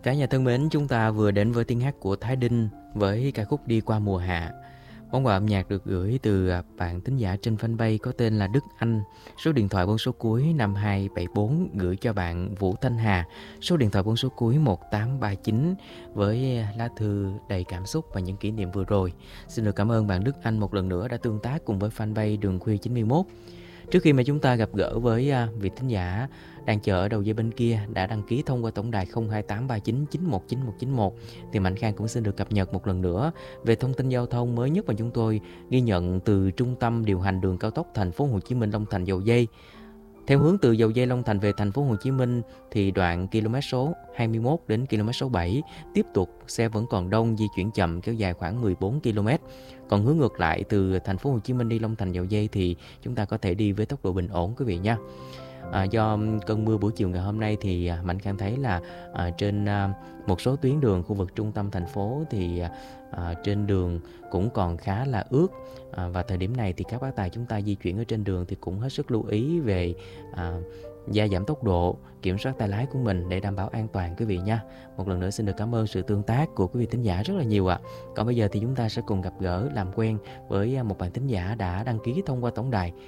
Cả nhà thân mến, chúng ta vừa đến với tiếng hát của Thái Đinh với ca khúc Đi qua mùa hạ. Món quà âm nhạc được gửi từ bạn thính giả trên fanpage có tên là Đức Anh. Số điện thoại 4 số cuối 5274 gửi cho bạn Vũ Thanh Hà. Số điện thoại 4 số cuối 1839 với lá thư đầy cảm xúc và những kỷ niệm vừa rồi. Xin được cảm ơn bạn Đức Anh một lần nữa đã tương tác cùng với fanpage Đường Khuya 91. Trước khi mà chúng ta gặp gỡ với vị thính giả đang chờ ở đầu dây bên kia đã đăng ký thông qua tổng đài 02839919191 thì Mạnh Khang cũng xin được cập nhật một lần nữa về thông tin giao thông mới nhất mà chúng tôi ghi nhận từ Trung tâm điều hành đường cao tốc Thành phố Hồ Chí Minh Long Thành Dầu Giây. Theo hướng từ Dầu Giây Long Thành về Thành phố Hồ Chí Minh thì đoạn km số 21 đến km số 7 tiếp tục xe vẫn còn đông, di chuyển chậm kéo dài khoảng 14 km. Còn hướng ngược lại từ Thành phố Hồ Chí Minh đi Long Thành Dầu Giây thì chúng ta có thể đi với tốc độ bình ổn quý vị nha. Do cơn mưa buổi chiều ngày hôm nay thì Mạnh Khang thấy là trên một số tuyến đường khu vực trung tâm thành phố thì trên đường cũng còn khá là ướt, và thời điểm này thì các bác tài chúng ta di chuyển ở trên đường thì cũng hết sức lưu ý về gia giảm tốc độ, kiểm soát tay lái của mình để đảm bảo an toàn quý vị nha. Một lần nữa xin được cảm ơn sự tương tác của quý vị thính giả rất là nhiều ạ. Còn bây giờ thì chúng ta sẽ cùng gặp gỡ làm quen với một bạn thính giả đã đăng ký thông qua tổng đài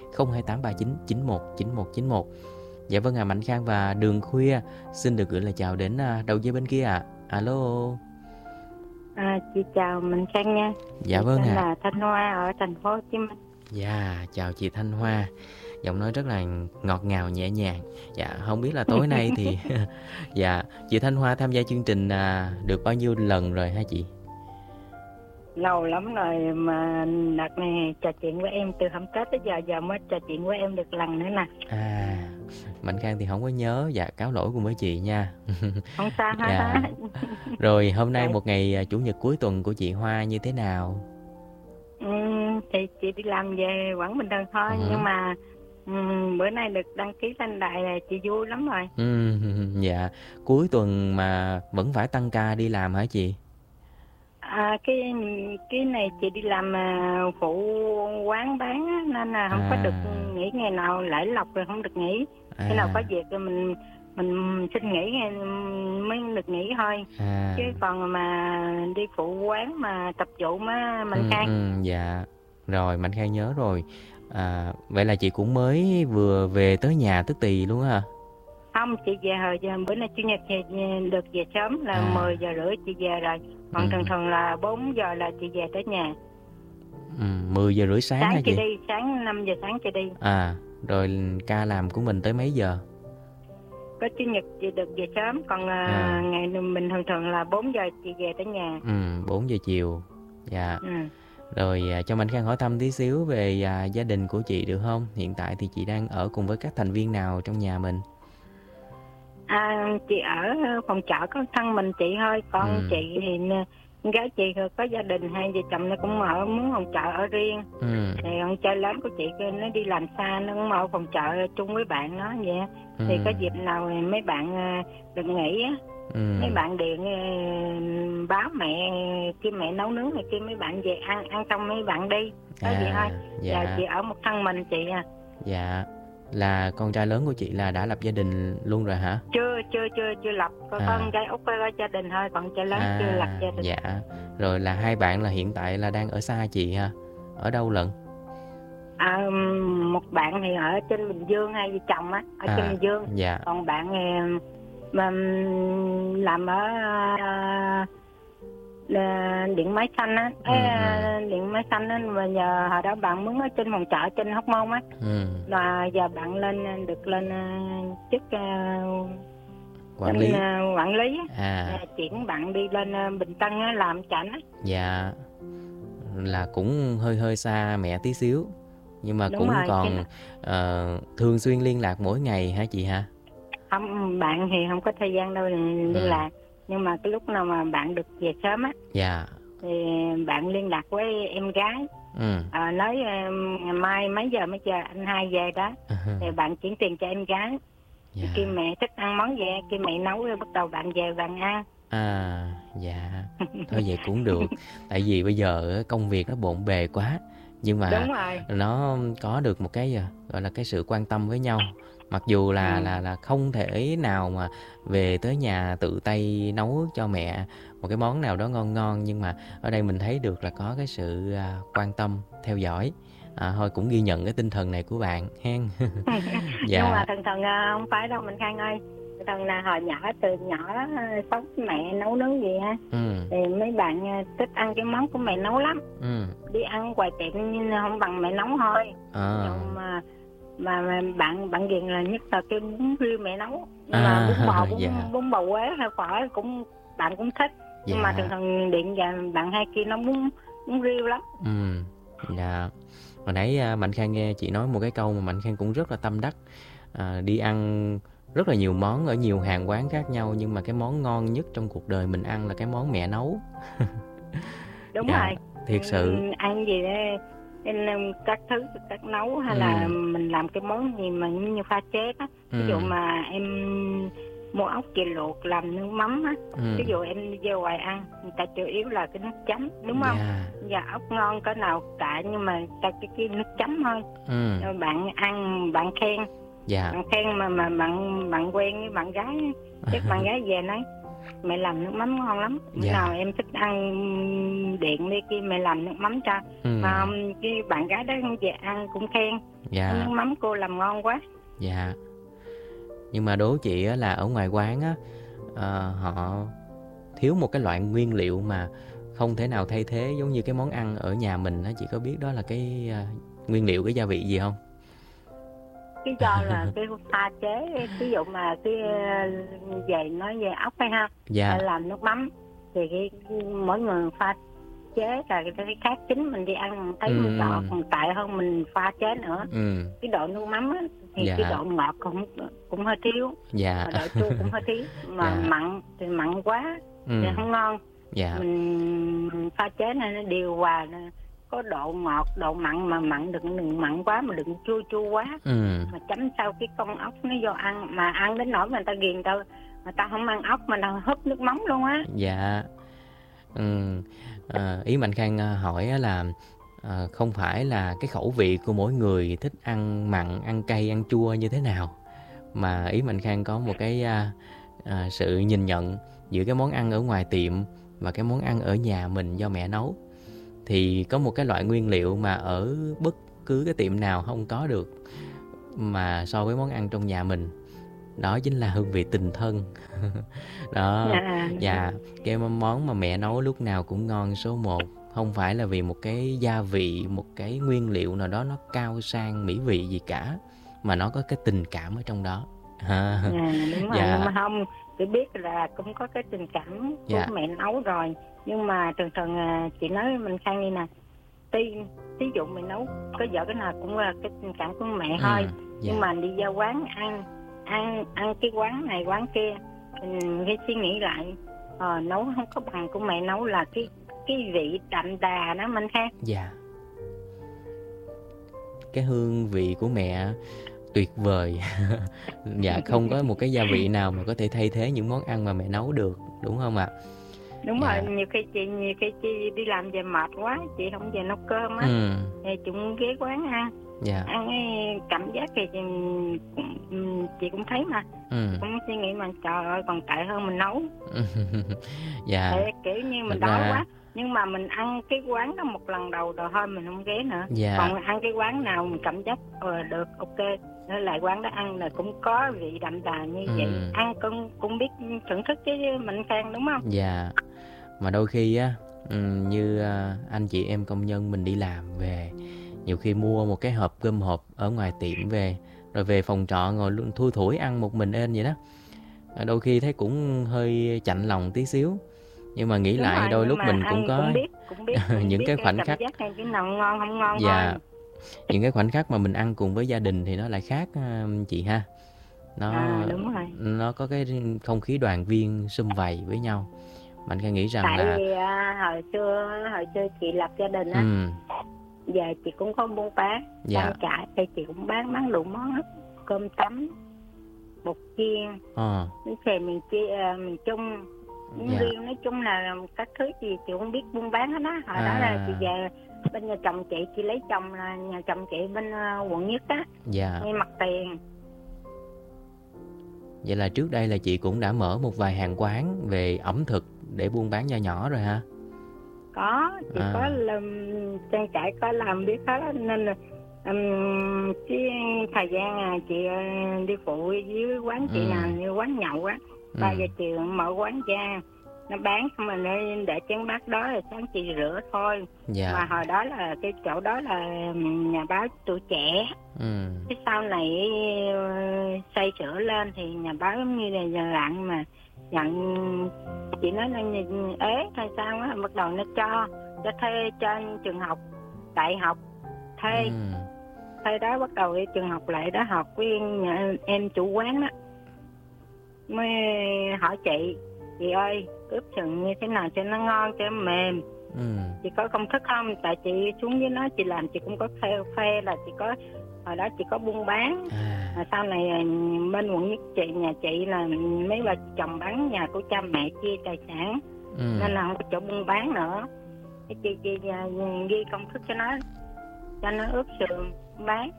02839919191. Dạ vâng ạ, Mạnh Khang và Đường Khuya xin được gửi lời chào đến đầu dây bên kia ạ. Alo. Chị chào Mạnh Khang nha. Dạ vâng ạ. Là Thanh Hoa ở thành phố Hồ Chí Minh. Dạ, chào chị Thanh Hoa. Giọng nói rất là ngọt ngào nhẹ nhàng. Dạ, không biết là tối nay thì dạ, chị Thanh Hoa tham gia chương trình được bao nhiêu lần rồi hả chị? Lâu lắm rồi mà đợt này trò chuyện với em từ hôm Tết tới giờ mới trò chuyện với em được lần nữa nè. Mạnh Khang thì không có nhớ, dạ cáo lỗi cùng với chị nha. Không sao hết. Dạ. Rồi hôm nay một ngày chủ nhật cuối tuần của chị Hoa như thế nào? Thì chị đi làm về vẫn bình thường thôi, nhưng mà bữa nay được đăng ký lên đài là chị vui lắm rồi. Dạ, cuối tuần mà vẫn phải tăng ca đi làm hả chị? Cái này chị đi làm phụ quán bán á, nên là không có được nghỉ ngày nào, lễ lộc rồi không được nghỉ. Khi nào có việc rồi mình xin nghỉ mới được nghỉ thôi. Chứ còn mà đi phụ quán mà tập vụ mà Mạnh Khang. Dạ, rồi Mạnh Khang nhớ rồi. Vậy là chị cũng mới vừa về tới nhà tức thì luôn hả? Không, chị về hồi giờ bữa nay chủ nhật thì được về sớm là 10 giờ rưỡi chị về rồi. Còn thường là 4 giờ là chị về tới nhà. 10 giờ rưỡi sáng hả chị? Sáng chị đi, sáng 5 giờ sáng chị đi. Rồi ca làm của mình tới mấy giờ? Có chủ nhật chị được về sớm, còn ngày mình thường là 4 giờ chị về tới nhà. 4 giờ chiều. Dạ. Rồi cho Mạnh Khang hỏi thăm tí xíu về gia đình của chị được không? Hiện tại thì chị đang ở cùng với các thành viên nào trong nhà mình? Chị ở phòng trọ có thân mình chị thôi. Con chị thì gái chị có gia đình, hai vợ chồng nó cũng ở muốn phòng trọ ở riêng. Thì con trai lớn của chị nó đi làm xa, nó cũng ở phòng trọ chung với bạn nó vậy. Thì có dịp nào mấy bạn được nghỉ á, mấy bạn điện báo mẹ khi mẹ nấu nướng này kia, mấy bạn về ăn xong mấy bạn đi. Có vậy thôi. Dạ. Giờ chị ở một thân mình chị Dạ. Là con trai lớn của chị là đã lập gia đình luôn rồi hả? Chưa lập. Con trai út có gia đình thôi, còn trai lớn chưa lập gia đình. Dạ. Rồi là hai bạn là hiện tại là đang ở xa chị ha? Ở đâu lận? Một bạn thì ở trên Bình Dương, hai vợ chồng á, ở trên Bình Dương. Dạ. Còn bạn mà làm ở điện máy xanh á, điện máy xanh á, mà giờ hồi đó bạn muốn ở trên phòng trọ trên Hóc Môn á, và giờ bạn được lên chức quản lý chuyển bạn đi lên Bình Tân á, làm chảnh á. Dạ, là cũng hơi xa mẹ tí xíu, nhưng mà đúng cũng rồi, còn thường xuyên liên lạc mỗi ngày hả chị hả? Không, bạn thì không có thời gian đâu liên lạc, nhưng mà cái lúc nào mà bạn được về sớm á, thì bạn liên lạc với em gái, nói ngày mai mấy giờ anh hai về đó, thì bạn chuyển tiền cho em gái. Khi mẹ thích ăn món gì, khi mẹ nấu rồi bắt đầu bạn về bạn ăn. Dạ, thôi vậy cũng được. Tại vì bây giờ công việc nó bộn bề quá, nhưng mà nó có được một cái gọi là cái sự quan tâm với nhau, Mặc dù là không thể nào mà về tới nhà tự tay nấu cho mẹ một cái món nào đó ngon ngon, nhưng mà ở đây mình thấy được là có cái sự quan tâm, theo dõi. Thôi cũng ghi nhận cái tinh thần này của bạn hen. Nhưng mà Dạ. thường không phải đâu Minh Khang ơi. Thường là hồi nhỏ, từ nhỏ sống với mẹ nấu nướng gì ha, thì mấy bạn thích ăn cái món của mẹ nấu lắm. Đi ăn ngoài tiệm nhưng không bằng mẹ nấu thôi. Nhưng mà bạn ghiền là nhất là cái bún riêu mẹ nấu. Nhưng mà bún bò, bún bò Huế hay phở cũng bạn cũng thích. Nhưng mà thường điện và bạn hay kia nấu bún riêu lắm. Dạ. Hồi nãy Mạnh Khang nghe chị nói một cái câu mà Mạnh Khang cũng rất là tâm đắc. Đi ăn rất là nhiều món ở nhiều hàng quán khác nhau, nhưng mà cái món ngon nhất trong cuộc đời mình ăn là cái món mẹ nấu. Đúng rồi. Thiệt sự. Ăn gì đó các thứ các nấu, hay là mình làm cái món gì mà như pha chế đó. Ví dụ mà em mua ốc chị luộc làm nước mắm á, ví dụ em đi vô ngoài ăn, người ta chủ yếu là cái nước chấm, đúng không? Và ốc ngon cỡ nào cả, nhưng mà ta cái nước chấm thôi. Rồi bạn ăn bạn khen, bạn khen mà bạn quen với bạn gái, chắc bạn gái về nói mẹ làm nước mắm ngon lắm. Bữa nào em thích ăn điện đi kia mẹ làm nước mắm cho. Mà cái bạn gái đó về ăn cũng khen nước mắm cô làm ngon quá. Dạ. Nhưng mà đố chị á, là ở ngoài quán á, họ thiếu một cái loại nguyên liệu mà không thể nào thay thế giống như cái món ăn ở nhà mình á. Chị có biết đó là cái nguyên liệu, cái gia vị gì không? Cái do là cái pha chế, ví dụ mà cái về nói về ốc hay ha, làm nước mắm thì cái mỗi người pha chế là cái khác, chính mình đi ăn thấy mình ngọt, còn tại hơn mình pha chế nữa. Cái độ nước mắm á, thì cái độ ngọt cũng hơi thiếu, mà độ chua cũng hơi thiếu, mà mặn thì mặn quá thì không ngon. Mình pha chế này nó điều hòa, có độ ngọt độ mặn, mà mặn đừng mặn quá mà đừng chua chua quá. Mà chấm sau cái con ốc nó vô ăn, mà ăn đến nỗi người ta ghiền, người ta không ăn ốc mà nó húp nước mắm luôn á. Ý Mạnh Khang hỏi là không phải là cái khẩu vị của mỗi người thích ăn mặn, ăn cay, ăn chua như thế nào, mà ý Mạnh Khang có một cái sự nhìn nhận giữa cái món ăn ở ngoài tiệm và cái món ăn ở nhà mình do mẹ nấu. Thì có một cái loại nguyên liệu mà ở bất cứ cái tiệm nào không có được mà so với món ăn trong nhà mình, đó chính là hương vị tình thân. Đó. Cái món mà mẹ nấu lúc nào cũng ngon số 1. Không phải là vì một cái gia vị, một cái nguyên liệu nào đó nó cao sang mỹ vị gì cả, mà nó có cái tình cảm ở trong đó. Đúng rồi. Nhưng mà không, chị biết là cũng có cái tình cảm của mẹ nấu rồi. Nhưng mà thường chị nói mình Khang đi nè, ví dụ mình nấu có vợ cái nào cũng là cái tình cảm của mẹ thôi. Nhưng mà đi ra quán ăn cái quán này quán kia, mình phải suy nghĩ lại, nấu không có bằng của mẹ nấu, là cái vị đậm đà đó mình Khang. Cái hương vị của mẹ tuyệt vời. Không có một cái gia vị nào mà có thể thay thế những món ăn mà mẹ nấu được, đúng không ạ? Đúng rồi. Nhiều khi chị đi làm về mệt quá, chị không về nấu cơm á, thì chị cũng ghé quán ăn. Ăn cái cảm giác thì chị cũng thấy mà, cũng suy nghĩ mà trời ơi còn tệ hơn mình nấu. Kiểu như mình đói quá, nhưng mà mình ăn cái quán đó một lần đầu rồi thôi mình không ghé nữa. Còn ăn cái quán nào mình cảm giác được, ok, nên lại quán đó ăn là cũng có vị đậm đà như vậy, ăn cũng biết thưởng thức chứ mình Khang, đúng không? Mà đôi khi á, như anh chị em công nhân mình đi làm về, nhiều khi mua một cái hộp cơm hộp ở ngoài tiệm về, rồi về phòng trọ ngồi luôn thui thủi ăn một mình ên vậy đó. Đôi khi thấy cũng hơi chạnh lòng tí xíu. Nhưng mà nghĩ đúng lại rồi, đôi lúc mình cũng có cũng biết những cái khoảnh khắc cái nào ngon không ngon thôi. Những cái khoảnh khắc mà mình ăn cùng với gia đình thì nó lại khác chị ha. Đúng rồi. Nó có cái không khí đoàn viên sum vầy với nhau. Mình Khang nghĩ rằng tại vì hồi xưa chị lập gia đình á, giờ chị cũng có buôn bán trang trại, thì chị cũng bán đủ món hết, cơm tấm, bột chiên, bánh xèo miền Trung, riêng, nói chung là các thứ gì chị cũng biết buôn bán hết á. Hồi đó là chị về bên nhà chồng chị lấy chồng là nhà chồng chị bên quận Nhất á, ngay mặt tiền. Vậy là trước đây là chị cũng đã mở một vài hàng quán về ẩm thực để buôn bán nho nhỏ rồi hả? Có, chị có làm trang trại, có làm biết hết đó, nên là cái thời gian chị đi phụ dưới quán chị nào như quán nhậu á, 3 giờ chiều mở quán ra, nó bán xong rồi để chén bát đó rồi sáng chị rửa thôi. Dạ. Mà hồi đó là cái chỗ đó là nhà báo Tuổi Trẻ. Cái sau này xây sửa lên thì nhà báo giống như là giờ lặng, mà nhận chị nói là ế hay sao á, bắt đầu nó cho thuê cho trường học, đại học thuê. Thuê đó bắt đầu cái trường học lại đó học với nhà em chủ quán đó, mới hỏi chị ơi ướp sừng như thế nào cho nó ngon cho nó mềm, chị có công thức không? Tại chị xuống với nó chị làm, chị cũng có khoe là chị có, hồi đó chị có buôn bán. Mà sau này bên quận nhất chị, nhà chị là mấy bà chồng bán nhà của cha mẹ chia tài sản, nên là không có chỗ buôn bán nữa. Cái chị ghi công thức cho nó ướp sườn bán.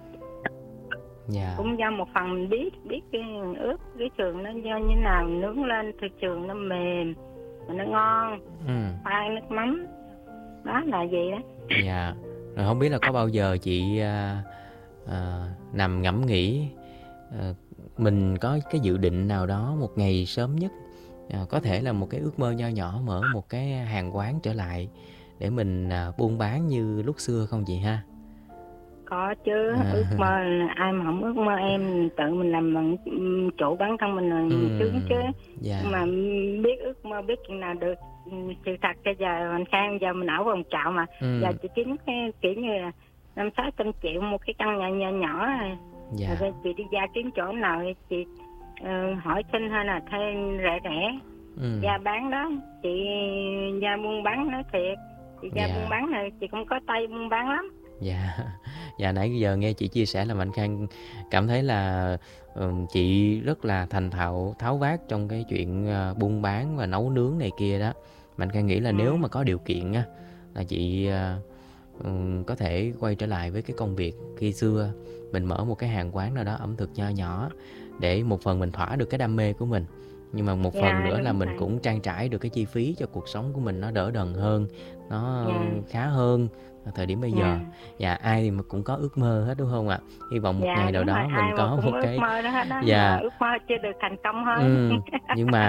Dạ. Cũng do một phần mình biết cái ướp cái sườn nó do như nào, nướng lên thì sườn nó mềm mà nó ngon, pha nước mắm, đó là gì đó. Dạ. Rồi không biết là có bao giờ chị nằm ngẫm nghĩ mình có cái dự định nào đó một ngày sớm nhất, có thể là một cái ước mơ nho nhỏ mở một cái hàng quán trở lại để mình buôn bán như lúc xưa không chị ha? Có chứ, ước mơ ai mà không ước mơ, em tự mình làm bằng chủ bản thân mình là sướng chứ. Dạ. Mà biết ước mơ biết chuyện nào được. Sự thật bây giờ anh Khang, giờ mình ở vòng trọ mà giờ chị kiếm cái kiểu như là 500-600 triệu một cái căn nhà nhỏ rồi. Dạ. Rồi chị đi ra kiếm chỗ nào chị hỏi xin hay là thuê rẻ ra bán đó. Chị ra buôn bán nói thiệt, chị ra buôn bán này chị cũng có tay buôn bán lắm. Dạ. Dạ, nãy giờ nghe chị chia sẻ là Mạnh Khang cảm thấy là chị rất là thành thạo tháo vát trong cái chuyện buôn bán và nấu nướng này kia đó. Mạnh Khang nghĩ là nếu mà có điều kiện á, là chị có thể quay trở lại với cái công việc khi xưa, mình mở một cái hàng quán nào đó ẩm thực nho nhỏ để một phần mình thỏa được cái đam mê của mình, nhưng mà một phần nữa là mình cũng trang trải được cái chi phí cho cuộc sống của mình, nó đỡ đần hơn, nó khá hơn ở thời điểm bây giờ. Dạ, ai mà cũng có ước mơ hết đúng không ạ? Hy vọng một ngày nào đó mình có một cái ước mơ đó hết đó, dạ, ước mơ chưa được thành công thôi. Nhưng mà